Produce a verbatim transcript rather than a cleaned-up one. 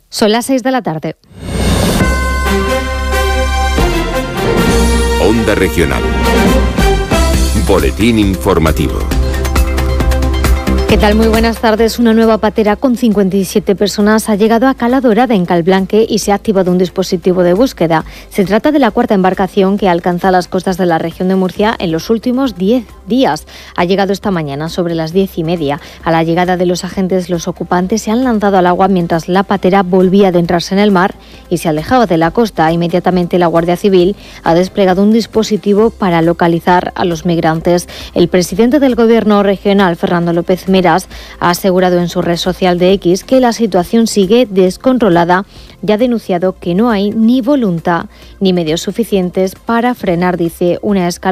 Son las seis de la tarde. Onda Regional. Boletín informativo. ¿Qué tal? Muy buenas tardes. Una nueva patera con cincuenta y siete personas ha llegado a Cala Dorada, en Calblanque, y se ha activado un dispositivo de búsqueda. Se trata de la cuarta embarcación que alcanza las costas de la región de Murcia en los últimos diez días. Ha llegado esta mañana sobre las diez y media. A la llegada de los agentes, los ocupantes se han lanzado al agua mientras la patera volvía a adentrarse en el mar y se alejaba de la costa. Inmediatamente la Guardia Civil ha desplegado un dispositivo para localizar a los migrantes. El presidente del Gobierno regional, Fernando López Meras, ha asegurado en su red social de X que la situación sigue descontrolada y ha denunciado que no hay ni voluntad ni medios suficientes para frenar, dice, una escalada